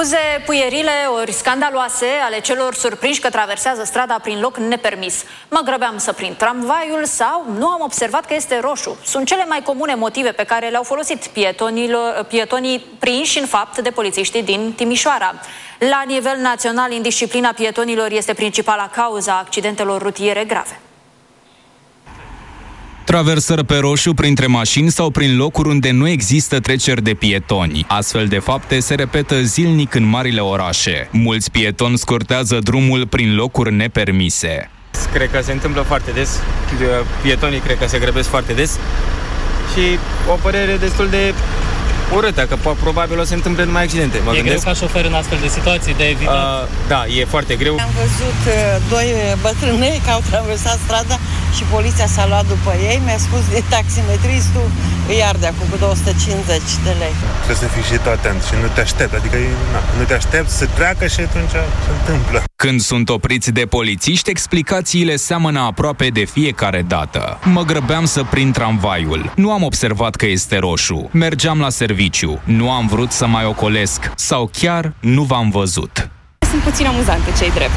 Scuze puierile ori scandaloase ale celor surprinși că traversează strada prin loc nepermis. Mă grăbeam să prind tramvaiul sau nu am observat că este roșu. Sunt cele mai comune motive pe care le-au folosit pietonii prinși în fapt de polițiștii din Timișoara. La nivel național, indisciplina pietonilor este principala cauza accidentelor rutiere grave. Traversări pe roșu printre mașini sau prin locuri unde nu există treceri de pietoni. Astfel de fapte se repetă zilnic în marile orașe. Mulți pietoni scurtează drumul prin locuri nepermise. Cred că se întâmplă foarte des. Pietonii cred că se grăbesc foarte des. Și o părere destul de urâtă, că probabil o se întâmple numai accidente. E greu ca șofer în astfel de situații de evitat? Da, e foarte greu. Am văzut doi bătrâni că au traversat strada și poliția s-a luat după ei. Mi-a spus de taximetristul îi arde acum cu 250 de lei. Trebuie să fii și tu atent și nu te aștept. Adică nu te aștepți să treacă și atunci se întâmplă. Când sunt opriți de polițiști, explicațiile seamănă aproape de fiecare dată. Mă grăbeam să prind tramvaiul. Nu am observat că este roșu. Mergeam la serviciu. Nu am vrut să mai ocolesc. Sau chiar nu v-am văzut. Sunt puțin amuzante, ce-i drept.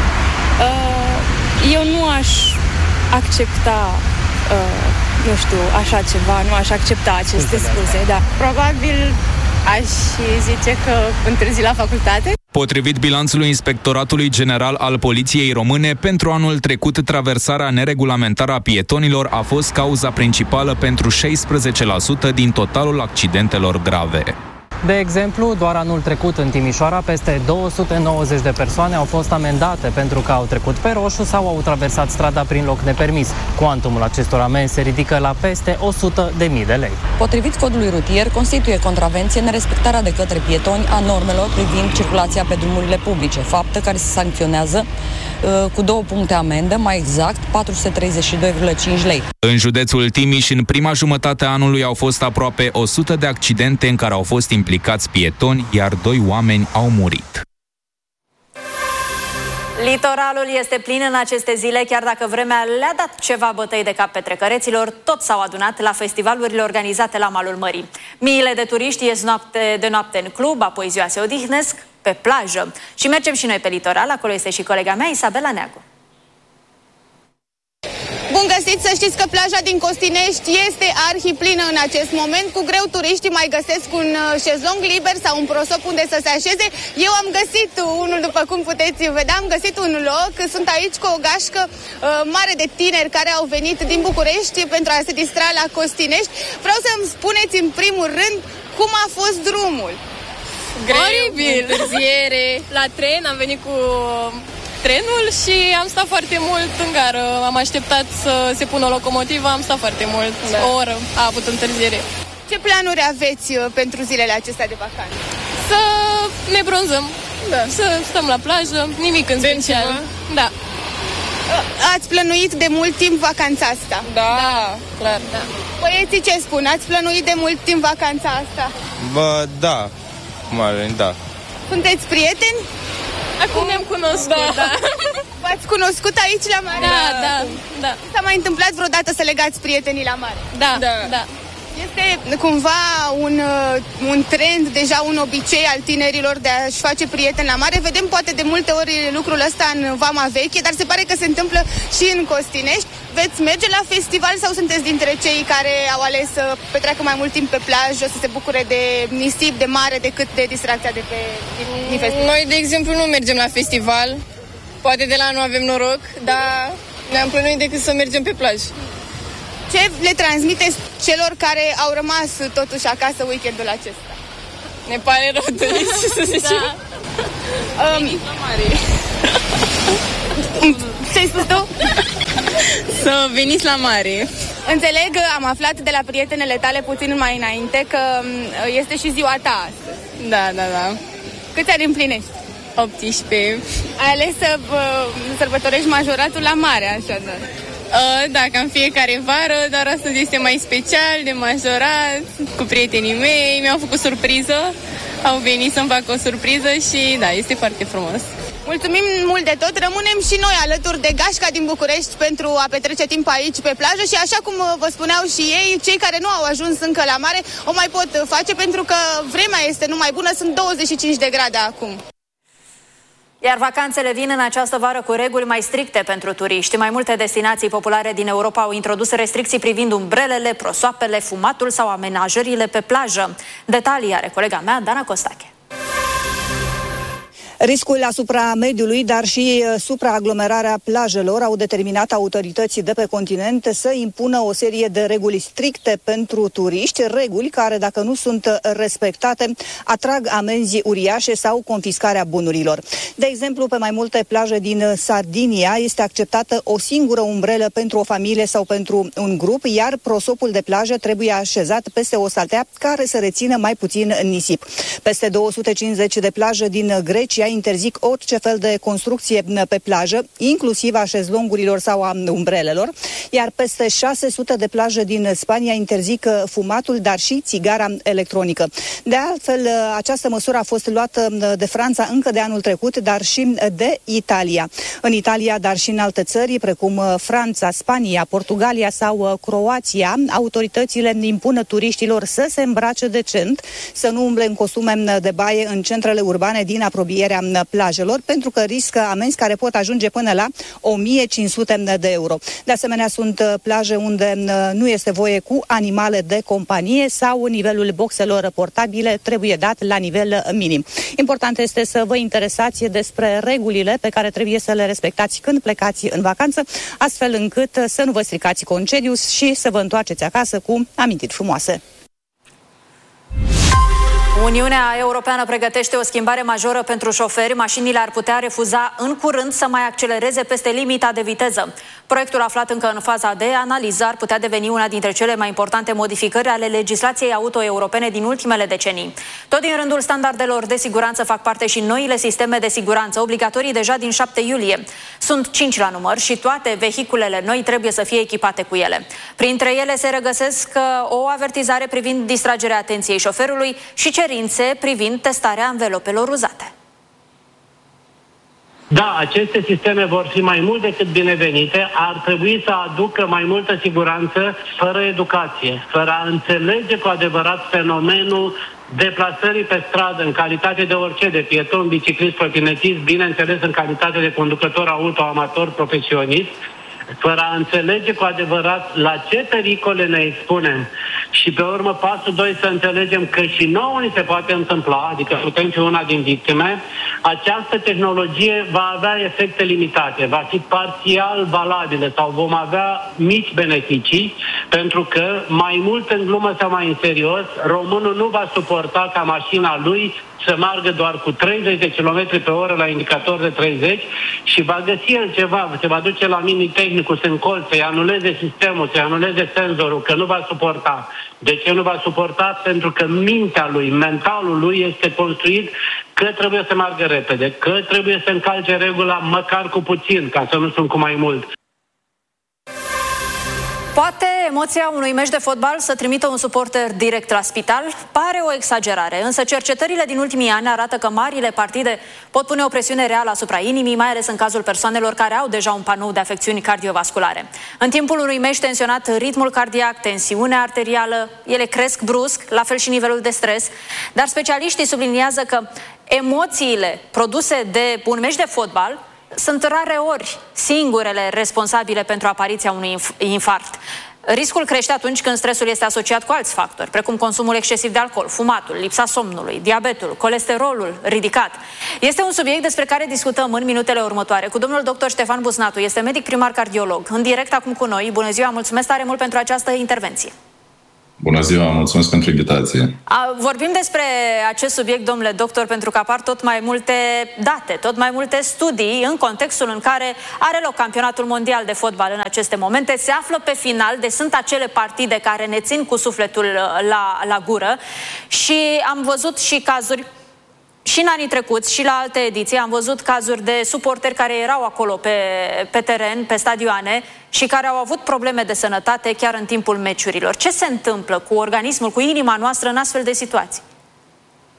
Eu nu aș accepta, nu știu, așa ceva, nu aș accepta aceste scuze, da. Probabil aș zice că întârzi la facultate. Potrivit bilanțului Inspectoratului General al Poliției Române, pentru anul trecut, traversarea neregulamentară a pietonilor a fost cauza principală pentru 16% din totalul accidentelor grave. De exemplu, doar anul trecut în Timișoara, peste 290 de persoane au fost amendate pentru că au trecut pe roșu sau au traversat strada prin loc nepermis. Cuantumul acestor amenzi se ridică la peste 100.000 de lei. Potrivit codului rutier, constituie contravenție nerespectarea de către pietoni a normelor privind circulația pe drumurile publice, faptă care se sancționează cu 2 puncte amendă, mai exact 432,5 lei. În județul Timiș, în prima jumătate a anului au fost aproape 100 de accidente în care au fost implicați pietoni, iar 2 oameni au murit. Litoralul este plin în aceste zile, chiar dacă vremea le-a dat ceva bătăi de cap petrecăreților, tot s-au adunat la festivalurile organizate la malul mării. Miile de turiști ies de noapte în club, apoi ziua se odihnesc pe plajă. Și mergem și noi pe litoral, acolo este și colega mea, Isabela Neagu. Bun găsit, să știți că plaja din Costinești este arhiplină în acest moment. Cu greu turiștii mai găsesc un șezlong liber sau un prosop unde să se așeze. Eu am găsit unul, după cum puteți vedea, am găsit un loc. Sunt aici cu o gașcă mare de tineri care au venit din București pentru a se distra la Costinești. Vreau să-mi spuneți în primul rând cum a fost drumul. Greu, întârziere. La tren am venit cu trenul și am stat foarte mult în gară. Am așteptat să se pună o locomotivă, am stat foarte mult. Da. O oră a avut întârziere. Ce planuri aveți pentru zilele acestea de vacanță? Să ne bronzăm, da. Să stăm la plajă, nimic în special. Da. Ați plănuit de mult timp vacanța asta? Da, clar. Da. Băieții ce spun? Ați plănuit de mult timp vacanța asta? Bă, da. Da. Sunteți prieteni? Acum ne-am cunoscut, da. V-ați cunoscut aici la mare? Da. S-a mai întâmplat vreodată să legați prietenii la mare? Da. Este cumva un trend, deja un obicei al tinerilor de a-și face prieteni la mare. Vedem poate de multe ori lucrul ăsta în Vama Veche, dar se pare că se întâmplă și în Costinești. Veți merge la festival sau sunteți dintre cei care au ales să petreacă mai mult timp pe plajă, să se bucure de nisip, de mare, decât de distracția de pe festival? Noi, de exemplu, nu mergem la festival. Poate de la nu avem noroc, dar ne-am plănuit decât să mergem pe plajă. Ce le transmiteți celor care au rămas totuși acasă weekendul acesta? Ne pare rău, doriți să zicem. Veniți la mare. Ce-ai spus tu? Să veniți la mare. Înțeleg, am aflat de la prietenele tale puțin mai înainte că este și ziua ta astăzi. Da. Câți ani împlinești? 18. Ai ales să sărbătorești majoratul la mare, așadar. Da, cam fiecare vară, dar astăzi este mai special, de majorat, cu prietenii mei, mi-au făcut surpriză, au venit să-mi facă o surpriză și da, este foarte frumos. Mulțumim mult de tot, rămânem și noi alături de gașca din București pentru a petrece timp aici pe plajă și așa cum vă spuneau și ei, cei care nu au ajuns încă la mare o mai pot face pentru că vremea este numai bună, sunt 25 de grade acum. Iar vacanțele vin în această vară cu reguli mai stricte pentru turiști. Mai multe destinații populare din Europa au introdus restricții privind umbrelele, prosoapele, fumatul sau amenajările pe plajă. Detalii are colega mea, Dana Costache. Riscul asupra mediului, dar și supraaglomerarea plajelor au determinat autorității de pe continent să impună o serie de reguli stricte pentru turiști, reguli care, dacă nu sunt respectate, atrag amenzi uriașe sau confiscarea bunurilor. De exemplu, pe mai multe plaje din Sardinia este acceptată o singură umbrelă pentru o familie sau pentru un grup, iar prosopul de plajă trebuie așezat peste o saltea care să rețină mai puțin nisip. Peste 250 de plaje din Grecia interzic orice fel de construcție pe plajă, inclusiv a șezlongurilor sau a umbrelelor, iar peste 600 de plaje din Spania interzic fumatul, dar și țigara electronică. De altfel, această măsură a fost luată de Franța încă de anul trecut, dar și de Italia. În Italia, dar și în alte țări, precum Franța, Spania, Portugalia sau Croația, autoritățile impun turiștilor să se îmbrace decent, să nu umble în costume de baie în centrele urbane din apropierea plajelor, pentru că riscă amenzi care pot ajunge până la 1500 de euro. De asemenea, sunt plaje unde nu este voie cu animale de companie sau nivelul boxelor portabile trebuie dat la nivel minim. Important este să vă interesați despre regulile pe care trebuie să le respectați când plecați în vacanță, astfel încât să nu vă stricați concediul și să vă întoarceți acasă cu amintiri frumoase. Uniunea Europeană pregătește o schimbare majoră pentru șoferi. Mașinile ar putea refuza în curând să mai accelereze peste limita de viteză. Proiectul aflat încă în faza de analiză ar putea deveni una dintre cele mai importante modificări ale legislației auto-europene din ultimele decenii. Tot din rândul standardelor de siguranță fac parte și noile sisteme de siguranță, obligatorii deja din 7 iulie. Sunt 5 la număr și toate vehiculele noi trebuie să fie echipate cu ele. Printre ele se regăsesc o avertizare privind distragerea atenției șoferului și cerințe privind testarea anvelopelor uzate. Da, aceste sisteme vor fi mai mult decât binevenite, ar trebui să aducă mai multă siguranță fără educație, fără a înțelege cu adevărat fenomenul deplasării pe stradă în calitate de orice, de pieton, biciclist, trotinetist, bineînțeles în calitate de conducător auto, amator, profesionist, fără a înțelege cu adevărat la ce pericole ne expunem. Și pe urmă, pasul 2, să înțelegem că și nouă ni se poate întâmpla, adică putem fi una din victime, această tehnologie va avea efecte limitate, va fi parțial valabilă sau vom avea mici beneficii, pentru că mai mult în glumă sau mai în serios, românul nu va suporta ca mașina lui să meargă doar cu 30 de km pe oră la indicator de 30 și va găsi el ceva, se va duce la mini-tehnicul, să încolțe, să-i anuleze sistemul, să-i anuleze senzorul, că nu va suporta. De ce nu va suporta? Pentru că mintea lui, mentalul lui este construit că trebuie să meargă repede, că trebuie să încalce regula măcar cu puțin, ca să nu sunt cu mai mult. Poate emoția unui meci de fotbal să trimită un suporter direct la spital? Pare o exagerare, însă cercetările din ultimii ani arată că marile partide pot pune o presiune reală asupra inimii, mai ales în cazul persoanelor care au deja un panou de afecțiuni cardiovasculare. În timpul unui meci tensionat, ritmul cardiac, tensiunea arterială, ele cresc brusc, la fel și nivelul de stres, dar specialiștii subliniază că emoțiile produse de un meci de fotbal sunt rare ori singurele responsabile pentru apariția unui infarct. Riscul crește atunci când stresul este asociat cu alți factori, precum consumul excesiv de alcool, fumatul, lipsa somnului, diabetul, colesterolul ridicat. Este un subiect despre care discutăm în minutele următoare cu domnul dr. Ștefan Busnatu, este medic primar cardiolog, în direct acum cu noi. Bună ziua, mulțumesc tare mult pentru această intervenție. Bună ziua, mulțumesc pentru invitație. Vorbim despre acest subiect, domnule doctor, pentru că apar tot mai multe date, tot mai multe studii în contextul în care are loc campionatul mondial de fotbal în aceste momente. Se află pe final, deci sunt acele partide care ne țin cu sufletul la gură și am văzut și cazuri și în anii trecuți și la alte ediții am văzut cazuri de suporteri care erau acolo pe teren, pe stadioane și care au avut probleme de sănătate chiar în timpul meciurilor. Ce se întâmplă cu organismul, cu inima noastră în astfel de situații?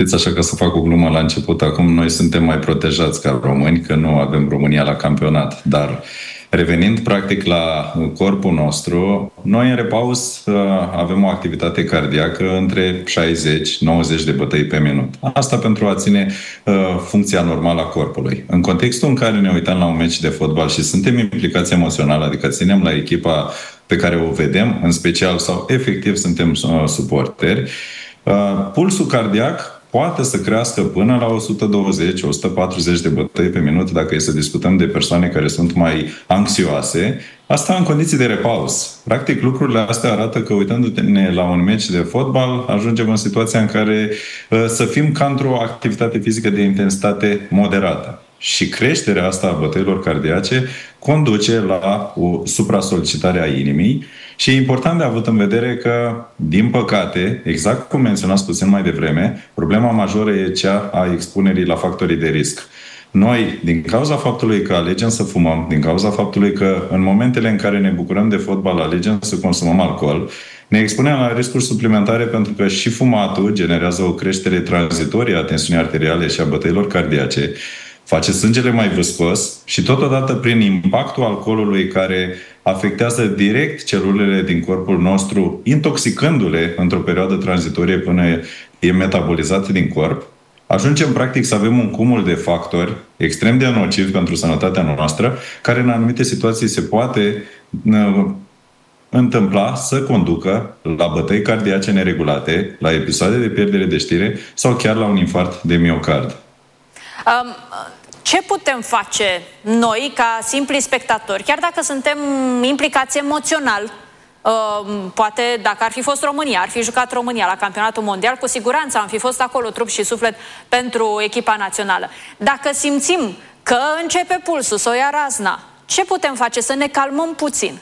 Știți, așa, ca să fac o glumă la început, acum noi suntem mai protejați ca români, că nu avem România la campionat, dar revenind practic la corpul nostru, noi în repaus avem o activitate cardiacă între 60-90 de bătăi pe minut. Asta pentru a ține funcția normală a corpului. În contextul în care ne uităm la un meci de fotbal și suntem implicați emoțional, adică ținem la echipa pe care o vedem, în special sau efectiv suntem suporteri, pulsul cardiac poate să crească până la 120-140 de bătăi pe minut dacă e să discutăm de persoane care sunt mai anxioase. Asta în condiții de repaus. Practic, lucrurile astea arată că, uitându-ne la un meci de fotbal, ajungem în situația în care să fim ca într-o activitate fizică de intensitate moderată. Și creșterea asta a bătăilor cardiace conduce la o supra-solicitare a inimii și e important de avut în vedere că, din păcate, exact cum menționați puțin mai devreme, problema majoră e cea a expunerii la factorii de risc. Noi, din cauza faptului că alegem să fumăm, din cauza faptului că în momentele în care ne bucurăm de fotbal alegem să consumăm alcool, ne expunem la riscuri suplimentare pentru că și fumatul generează o creștere tranzitorie a tensiunii arteriale și a bătăilor cardiace, face sângele mai viscos și totodată prin impactul alcoolului care afectează direct celulele din corpul nostru, intoxicându-le într-o perioadă tranzitorie până e metabolizat din corp, ajungem practic să avem un cumul de factori extrem de nocivi pentru sănătatea noastră, care în anumite situații se poate întâmpla să conducă la bătăi cardiace neregulate, la episoade de pierdere de știre sau chiar la un infarct de miocard. Ce putem face noi, ca simpli spectatori, chiar dacă suntem implicați emoțional? Poate dacă ar fi fost România, ar fi jucat România la campionatul mondial, cu siguranță am fi fost acolo trup și suflet pentru echipa națională. Dacă simțim că începe pulsul, să o ia razna, ce putem face? Să ne calmăm puțin.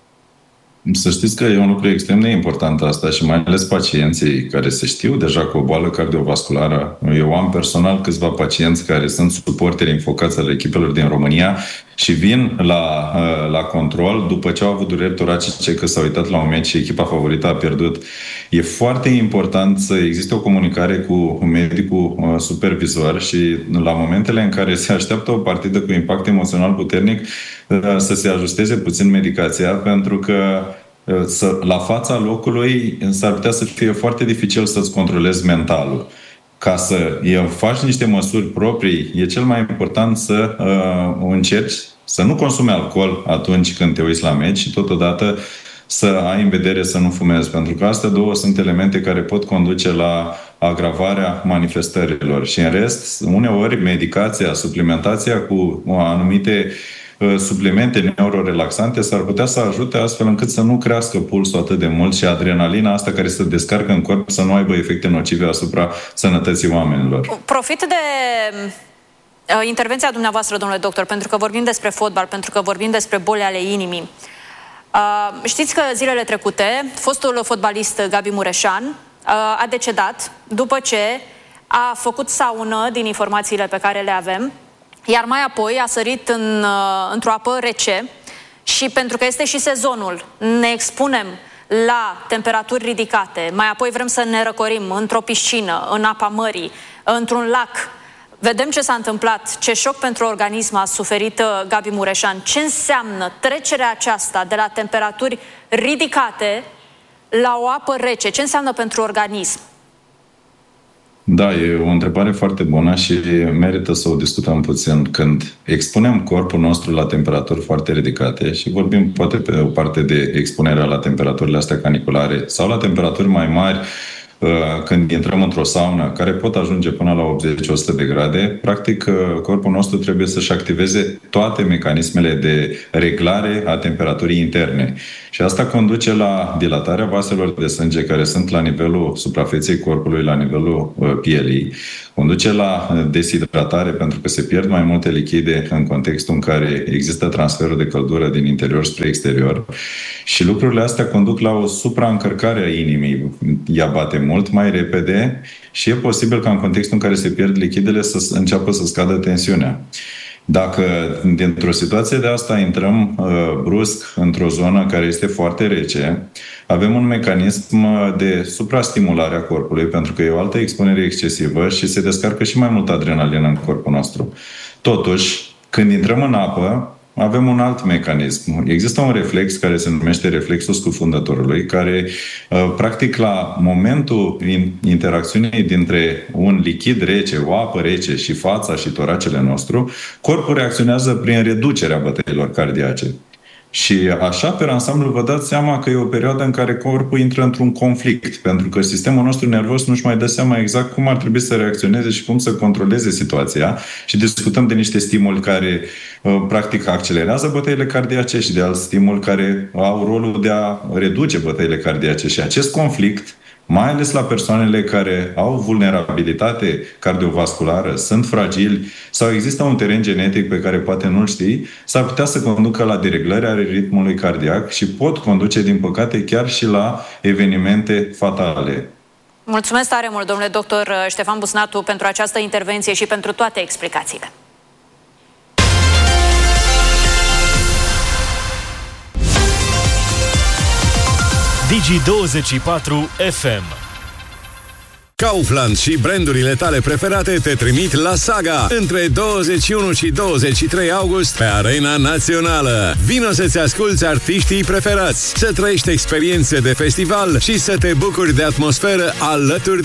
Să știți că e un lucru extrem de important asta și mai ales pacienții care se știu deja cu o boală cardiovasculară. Eu am personal câțiva pacienți care sunt suporteri înfocați ale echipelor din România și vin la control după ce au avut dureri toracice că s-au uitat la un meci și echipa favorită a pierdut. E foarte important să existe o comunicare cu medicul supervisor și la momentele în care se așteaptă o partidă cu impact emoțional puternic să se ajusteze puțin medicația, pentru că la fața locului s-ar putea să fie foarte dificil să-ți controlezi mentalul. Ca să faci niște măsuri proprii, e cel mai important să încerci să nu consumi alcool atunci când te uiți la meci și totodată să ai în vedere să nu fumezi, pentru că astea două sunt elemente care pot conduce la agravarea manifestărilor. Și în rest, uneori, medicația, suplimentația cu anumite suplimente neurorelaxante s-ar putea să ajute astfel încât să nu crească pulsul atât de mult și adrenalina asta care se descarcă în corp să nu aibă efecte nocive asupra sănătății oamenilor. Profit de intervenția dumneavoastră, domnule doctor, pentru că vorbim despre fotbal, pentru că vorbim despre boli ale inimii. Știți că zilele trecute fostul fotbalist Gabi Mureșan a decedat după ce a făcut saună, din informațiile pe care le avem, iar mai apoi a sărit într-o apă rece și pentru că este și sezonul, ne expunem la temperaturi ridicate, mai apoi vrem să ne răcorim într-o piscină, în apa mării, într-un lac. Vedem ce s-a întâmplat, ce șoc pentru organism a suferit Gabi Mureșan. Ce înseamnă trecerea aceasta de la temperaturi ridicate la o apă rece? Ce înseamnă pentru organism? Da, e o întrebare foarte bună și merită să o discutăm puțin. Când expunem corpul nostru la temperaturi foarte ridicate și vorbim poate pe o parte de expunerea la temperaturile astea caniculare sau la temperaturi mai mari, când intrăm într-o saună care pot ajunge până la 80-100 de grade, practic corpul nostru trebuie să-și activeze toate mecanismele de reglare a temperaturii interne. Și asta conduce la dilatarea vaselor de sânge care sunt la nivelul suprafeței corpului, la nivelul pielii, conduce la deshidratare pentru că se pierd mai multe lichide în contextul în care există transferul de căldură din interior spre exterior și lucrurile astea conduc la o supraîncărcare a inimii. Ea bate mult mai repede și e posibil ca în contextul în care se pierd lichidele să înceapă să scadă tensiunea. Dacă dintr-o situație de asta intrăm brusc într-o zonă care este foarte rece, avem un mecanism de suprastimulare a corpului, pentru că e o altă expunere excesivă și se descarcă și mai multă adrenalină în corpul nostru. Totuși, când intrăm în apă, avem un alt mecanism. Există un reflex care se numește reflexul scufundătorului, care, practic, la momentul interacțiunii dintre un lichid rece, o apă rece și fața și toracele nostru, corpul reacționează prin reducerea bătăilor cardiace. Și așa, pe ansamblu, vă dați seama că e o perioadă în care corpul intră într-un conflict, pentru că sistemul nostru nervos nu-și mai dă seama exact cum ar trebui să reacționeze și cum să controleze situația. Și discutăm de niște stimuli care, practic, accelerează bătăile cardiace și de alți stimuli care au rolul de a reduce bătăile cardiace. Și acest conflict, mai ales la persoanele care au vulnerabilitate cardiovasculară, sunt fragili sau există un teren genetic pe care poate nu-l știi, s-ar putea să conducă la dereglări ale ritmului cardiac și pot conduce, din păcate, chiar și la evenimente fatale. Mulțumesc tare mult, domnule doctor Ștefan Busnatu, pentru această intervenție și pentru toate explicațiile. Digi24 FM. Kaufland și brandurile tale preferate te trimit la Saga între 21 și 23 august pe Arena Națională. Vino să-ți asculți artiștii preferați, să trăiești experiențe de festival și să te bucuri de atmosferă alături de